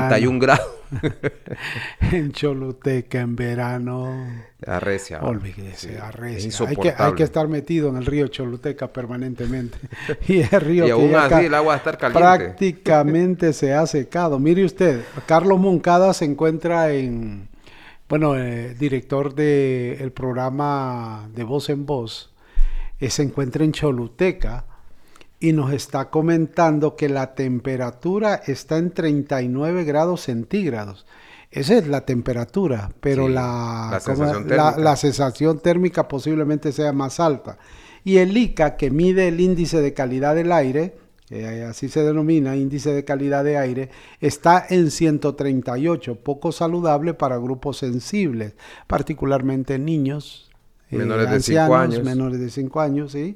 41 grados. En Choluteca en verano. Arrecia. Olvídese, Sí, arrecia. es Hay que estar metido en el río Choluteca permanentemente. Y el río y que aún ya así el agua va a estar caliente. prácticamente se ha secado. Mire usted, Carlos Moncada se encuentra director del programa de Voz en Voz, se encuentra en Choluteca y nos está comentando que la temperatura está en 39 grados centígrados. Esa es la temperatura, pero Sí, la sensación térmica posiblemente sea más alta. Y el ICA, que mide el índice de calidad del aire, así se denomina, índice de calidad de aire, está en 138, poco saludable para grupos sensibles, particularmente niños, menores de ancianos, 5 años. menores de 5 años, ¿sí?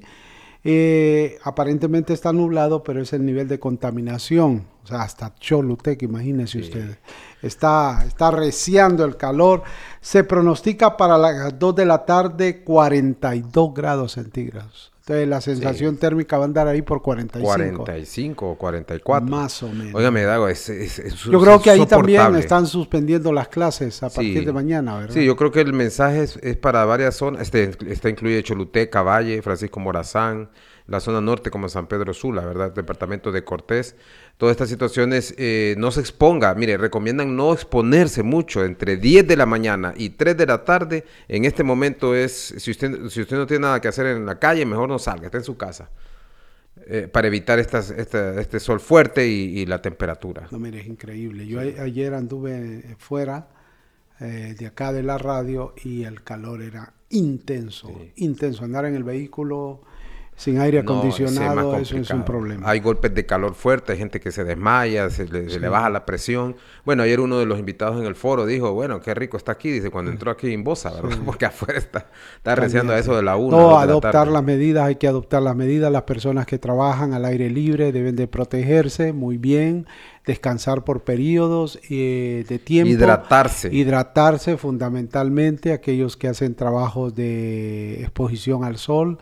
Aparentemente está nublado, pero es el nivel de contaminación. O sea, hasta Choluteca, imagínense ustedes. Está arreciando el calor. Se pronostica para las 2 de la tarde 42 grados centígrados. Entonces la sensación térmica va a andar ahí por 45. 45 o 44. Más o menos. Óigame, Dago, yo creo que ahí también están suspendiendo las clases a partir de mañana, ¿verdad? Sí, yo creo que el mensaje es para varias zonas. Está incluye Choluteca, Valle, Francisco Morazán, la zona norte como San Pedro Sula, ¿verdad? Departamento de Cortés. Todas estas situaciones no se exponga. Mire, recomiendan no exponerse mucho entre 10 de la mañana y 3 de la tarde. En este momento si usted no tiene nada que hacer en la calle, mejor no salga, esté en su casa. Para evitar este sol fuerte y la temperatura. No, mire, es increíble. Yo ayer anduve fuera de acá de la radio y el calor era intenso, intenso. Andar en el vehículo sin aire acondicionado, eso es un problema. Hay golpes de calor fuerte, hay gente que se desmaya, se le baja la presión. Bueno, ayer uno de los invitados en el foro dijo, bueno, qué rico está aquí, dice, cuando entró aquí en Bosa, ¿verdad? Sí. Porque afuera está reciando a eso de la 1. No, adoptar las medidas, hay que adoptar las medidas. Las personas que trabajan al aire libre deben de protegerse muy bien, descansar por periodos de tiempo. Hidratarse fundamentalmente, aquellos que hacen trabajos de exposición al sol.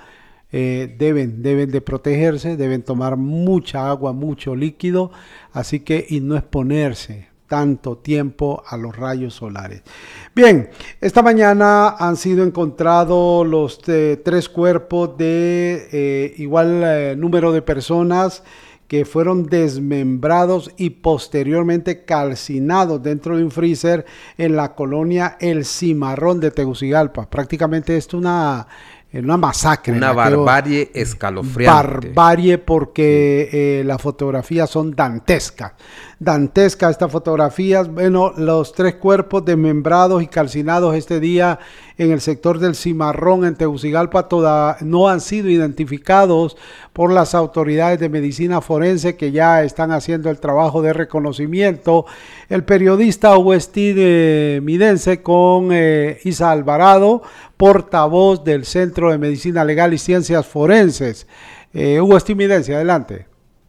Deben de protegerse, deben tomar mucha agua, mucho líquido, así que y no exponerse tanto tiempo a los rayos solares. Bien, esta mañana han sido encontrados los 3 cuerpos de igual número de personas que fueron desmembrados y posteriormente calcinados dentro de un freezer en la colonia El Cimarrón de Tegucigalpa. Prácticamente esto es una masacre. Una barbarie escalofriante. Barbarie porque las fotografías son dantescas. Dantescas estas fotografías. Bueno, los 3 cuerpos desmembrados y calcinados este día en el sector del Cimarrón en Tegucigalpa no han sido identificados por las autoridades de medicina forense que ya están haciendo el trabajo de reconocimiento. El periodista Hugo Estimidense con Isa Alvarado, portavoz del Centro de Medicina Legal y Ciencias Forenses. Hugo Estimidense, adelante.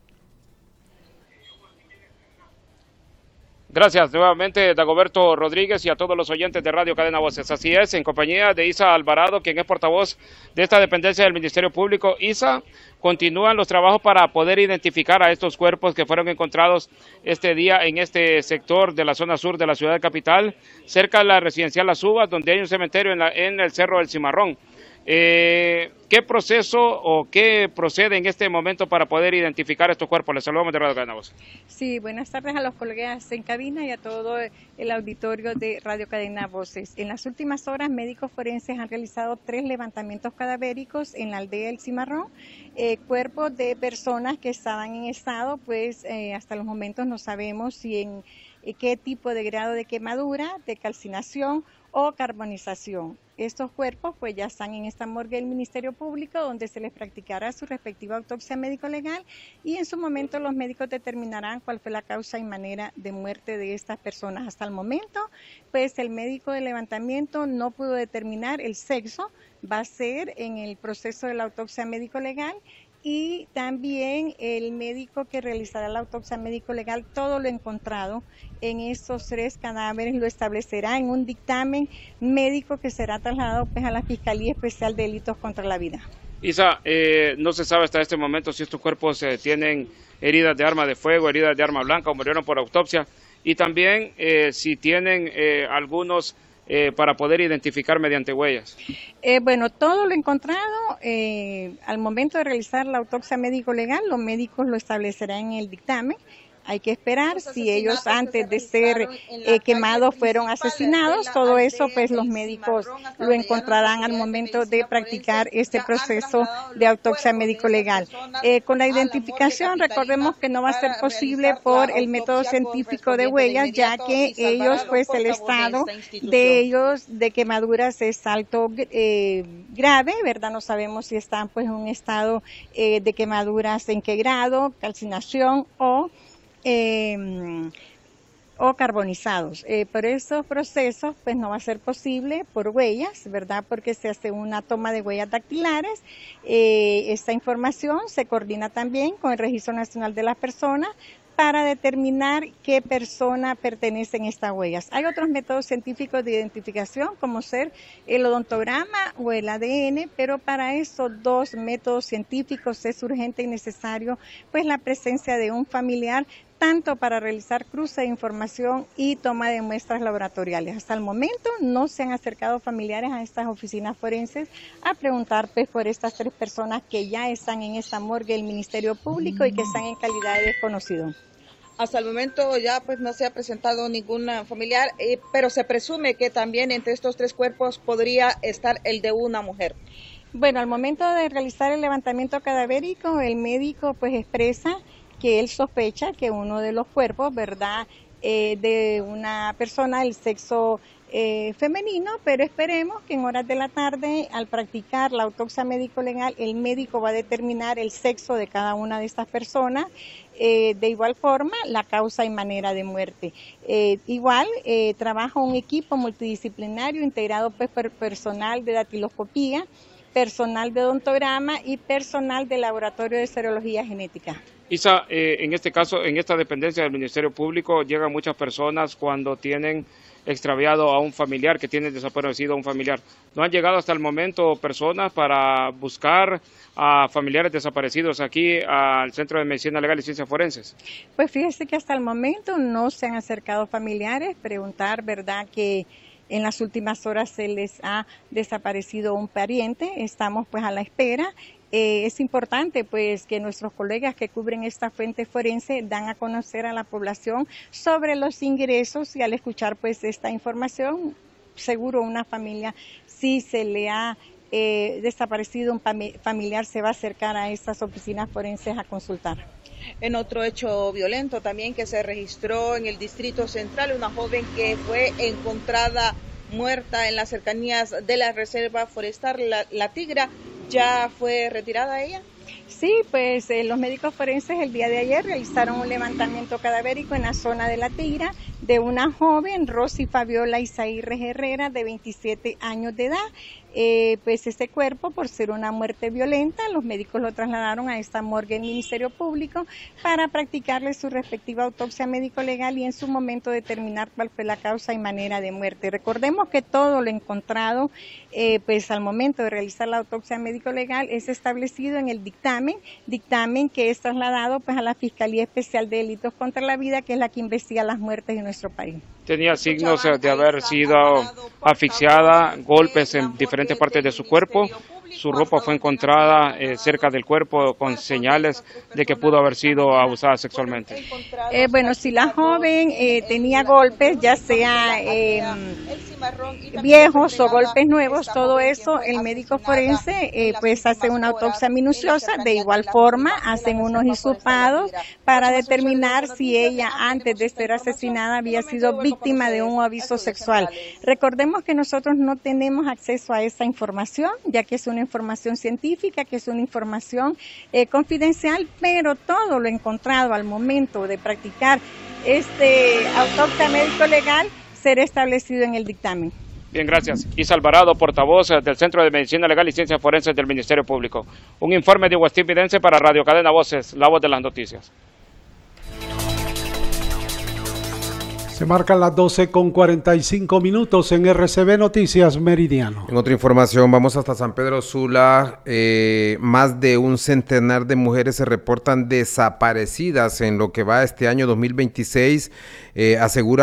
Gracias nuevamente, Dagoberto Rodríguez, y a todos los oyentes de Radio Cadena Voces. Así es, en compañía de Isa Alvarado, quien es portavoz de esta dependencia del Ministerio Público. Isa, continúan los trabajos para poder identificar a estos cuerpos que fueron encontrados este día en este sector de la zona sur de la ciudad capital, cerca de la residencial Las Uvas, donde hay un cementerio en el Cerro del Cimarrón. ¿Qué proceso o qué procede en este momento para poder identificar estos cuerpos? Les saludamos de Radio Cadena Voces. Sí, buenas tardes a los colegas en cabina y a todo el auditorio de Radio Cadena Voces. En las últimas horas, médicos forenses han realizado 3 levantamientos cadavéricos en la aldea El Cimarrón, cuerpos de personas que estaban en estado, pues hasta los momentos no sabemos si en qué tipo de grado de quemadura, de calcinación o carbonización. Estos cuerpos pues ya están en esta morgue del Ministerio Público, donde se les practicará su respectiva autopsia médico-legal y en su momento los médicos determinarán cuál fue la causa y manera de muerte de estas personas. Hasta el momento, pues el médico de levantamiento no pudo determinar el sexo, va a ser en el proceso de la autopsia médico-legal, y también el médico que realizará la autopsia médico-legal, todo lo encontrado en estos 3 cadáveres lo establecerá en un dictamen médico que será trasladado pues a la Fiscalía Especial de Delitos contra la Vida. Isa, no se sabe hasta este momento si estos cuerpos tienen heridas de arma de fuego, heridas de arma blanca o murieron por autopsia. y también si tienen algunos para poder identificar mediante huellas. Bueno, todo lo encontrado al momento de realizar la autopsia médico-legal, los médicos lo establecerán en el dictamen. Hay que esperar si ellos antes de ser quemados fueron asesinados, todo eso pues los médicos lo encontrarán al momento de practicar este proceso de autopsia médico-legal. Con la identificación, recordemos que no va a ser posible por el método científico de huellas, ya que ellos pues el estado de ellos de quemaduras es alto grave, ¿verdad? No sabemos si están pues en un estado de quemaduras en qué grado, calcinación o carbonizados. Por esos procesos pues no va a ser posible por huellas, ¿verdad? Porque se hace una toma de huellas dactilares. Esta información se coordina también con el Registro Nacional de las Personas para determinar qué persona pertenece en estas huellas. Hay otros métodos científicos de identificación, como ser el odontograma o el ADN, pero para esos dos métodos científicos es urgente y necesario pues la presencia de un familiar, tanto para realizar cruce de información y toma de muestras laboratoriales. Hasta el momento no se han acercado familiares a estas oficinas forenses a preguntar pues por estas 3 personas que ya están en esta morgue del Ministerio Público y que están en calidad de desconocido. Hasta el momento ya pues no se ha presentado ningún familiar, pero se presume que también entre estos 3 cuerpos podría estar el de una mujer. Bueno, al momento de realizar el levantamiento cadavérico, el médico pues expresa que él sospecha que uno de los cuerpos, ¿verdad?, de una persona del sexo femenino, pero esperemos que en horas de la tarde, al practicar la autopsia médico-legal, el médico va a determinar el sexo de cada una de estas personas, de igual forma la causa y manera de muerte. Igual trabaja un equipo multidisciplinario integrado pues por personal de datiloscopía, personal de odontograma y personal de laboratorio de serología genética. Isa, en este caso, en esta dependencia del Ministerio Público, llegan muchas personas cuando tienen extraviado a un familiar, que tienen desaparecido a un familiar. ¿No han llegado hasta el momento personas para buscar a familiares desaparecidos aquí al Centro de Medicina Legal y Ciencias Forenses? Pues fíjese que hasta el momento no se han acercado familiares, preguntar, ¿verdad?, que en las últimas horas se les ha desaparecido un pariente, estamos pues a la espera. Es importante pues que nuestros colegas que cubren esta fuente forense dan a conocer a la población sobre los ingresos y al escuchar pues esta información, seguro una familia, si se le ha desaparecido un familiar, se va a acercar a estas oficinas forenses a consultar. En otro hecho violento también que se registró en el Distrito Central, una joven que fue encontrada muerta en las cercanías de la Reserva Forestal La Tigra, ¿ya fue retirada ella? Sí, pues los médicos forenses el día de ayer realizaron un levantamiento cadavérico en la zona de La Tigra de una joven, Rosy Fabiola Isaíres Herrera, de 27 años de edad. Pues este cuerpo, por ser una muerte violenta, los médicos lo trasladaron a esta morgue del Ministerio Público para practicarle su respectiva autopsia médico-legal y en su momento determinar cuál fue la causa y manera de muerte. Recordemos que todo lo encontrado, pues al momento de realizar la autopsia médico-legal es establecido en el dictamen que es trasladado pues a la Fiscalía Especial de Delitos contra la Vida, que es la que investiga las muertes en nuestro país. Tenía signos de haber sido asfixiada, golpes en diferentes partes de su cuerpo. Su ropa fue encontrada cerca del cuerpo con señales de que pudo haber sido abusada sexualmente. Bueno, si la joven tenía golpes, ya sea viejos o golpes nuevos, todo eso el médico forense pues hace una autopsia minuciosa. De igual forma hacen unos hisopados para determinar si ella antes de ser asesinada había sido víctima de un abuso sexual. Recordemos que nosotros no tenemos acceso a esa información, ya que es una información científica, que es una información confidencial, pero todo lo encontrado al momento de practicar autopsia médico-legal será establecido en el dictamen. Bien, gracias. Isa Alvarado, portavoz del Centro de Medicina Legal y Ciencias Forenses del Ministerio Público. Un informe de Westín Vidente para Radio Cadena Voces, la voz de las noticias. Se marcan las 12:45 en RCB Noticias Meridiano. En otra información, vamos hasta San Pedro Sula. Más de un centenar de mujeres se reportan desaparecidas en lo que va este año 2026, asegura